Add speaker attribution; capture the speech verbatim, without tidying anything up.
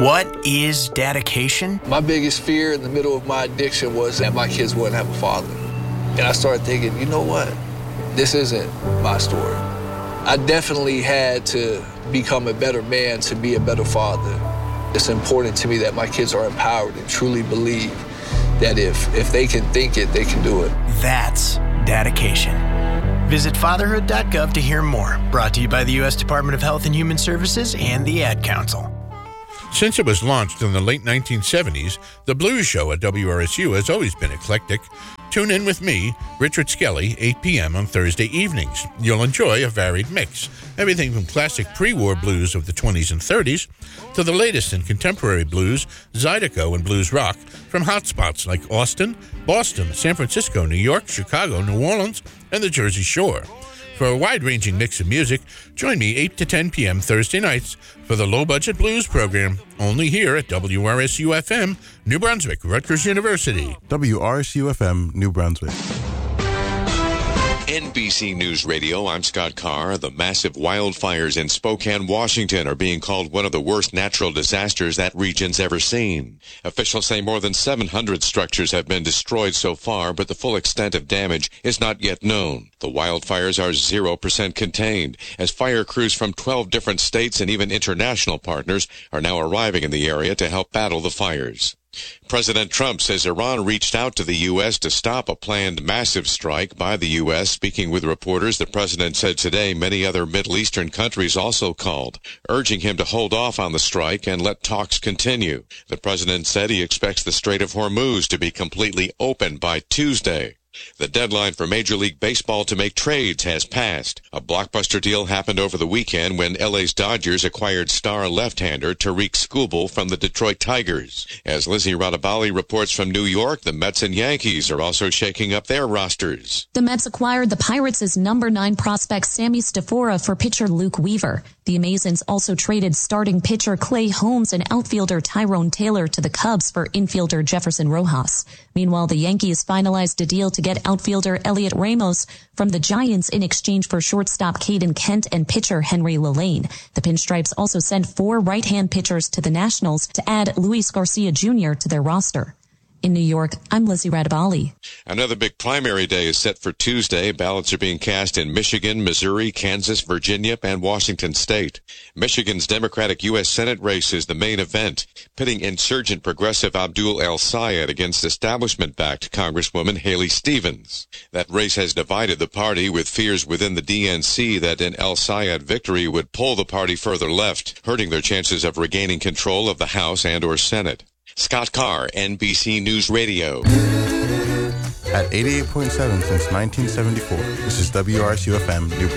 Speaker 1: What is dedication?
Speaker 2: My biggest fear in the middle of my addiction was that my kids wouldn't have a father. And I started thinking, you know what? This isn't my story. I definitely had to become a better man to be a better father. It's important to me that my kids are empowered and truly believe that if, if they can think it, they can do it.
Speaker 1: That's dedication. Visit fatherhood dot gov to hear more. Brought to you by the U S Department of Health and Human Services and the Ad Council.
Speaker 3: Since it was launched in the late nineteen seventies, the Blues Show at W R S U has always been eclectic. Tune in with me, Richard Skelly, eight p.m. on Thursday evenings. You'll enjoy a varied mix. Everything from classic pre-war blues of the twenties and thirties to the latest in contemporary blues, Zydeco, and blues rock from hotspots like Austin, Boston, San Francisco, New York, Chicago, New Orleans, and the Jersey Shore. For a wide-ranging mix of music, join me eight to ten p.m. Thursday nights for the Low Budget Blues program, only here at W R S U F M, New Brunswick, Rutgers University.
Speaker 4: W R S U F M, New Brunswick.
Speaker 5: N B C News Radio, I'm Scott Carr. The massive wildfires in Spokane, Washington are being called one of the worst natural disasters that region's ever seen. Officials say more than seven hundred structures have been destroyed so far, but the full extent of damage is not yet known. The wildfires are zero percent contained, as fire crews from twelve different states and even international partners are now arriving in the area to help battle the fires. President Trump says Iran reached out to the U S to stop a planned massive strike by the U S. Speaking with reporters, the president said today many other Middle Eastern countries also called, urging him to hold off on the strike and let talks continue. The president said he expects the Strait of Hormuz to be completely open by Tuesday. The deadline for Major League Baseball to make trades has passed. A blockbuster deal happened over the weekend when L A's Dodgers acquired star left-hander Tariq Skubal from the Detroit Tigers. As Lizzie Radabali reports from New York, the Mets and Yankees are also shaking up their rosters.
Speaker 6: The Mets acquired the Pirates' number nine prospect Sammy Stafora for pitcher Luke Weaver. The Amazons also traded starting pitcher Clay Holmes and outfielder Tyrone Taylor to the Cubs for infielder Jefferson Rojas. Meanwhile, the Yankees finalized a deal to get outfielder Elliot Ramos from the Giants in exchange for shortstop Caden Kent and pitcher Henry Lillane. The Pinstripes also sent four right-hand pitchers to the Nationals to add Luis Garcia Junior to their roster. In New York, I'm Lizzie Radabali.
Speaker 5: Another big primary day is set for Tuesday. Ballots are being cast in Michigan, Missouri, Kansas, Virginia, and Washington State. Michigan's Democratic U S Senate race is the main event, pitting insurgent progressive Abdul El-Sayed against establishment-backed Congresswoman Haley Stevens. That race has divided the party, with fears within the D N C that an El-Sayed victory would pull the party further left, hurting their chances of regaining control of the House and or Senate. Scott Carr, N B C News Radio.
Speaker 4: At eighty-eight point seven since nineteen seventy-four, this is W R S U F M, New